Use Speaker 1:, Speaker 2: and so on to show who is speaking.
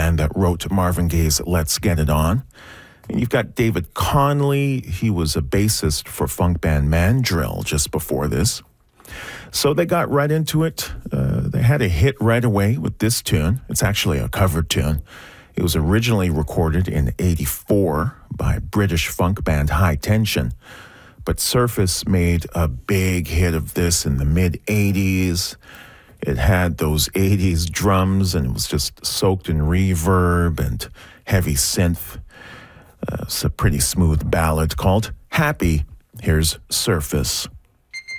Speaker 1: band that wrote Marvin Gaye's Let's Get It On. And you've got David Conley. He was a bassist for funk band Mandrill just before this. So they got right into it. They had a hit right away with this tune. It's actually a cover tune. It was originally recorded in '84 by British funk band High Tension. But Surface made a big hit of this in the mid-'80s. It had those '80s drums, and it was just soaked in reverb and heavy synth. It's a pretty smooth ballad called Happy. Here's Surface.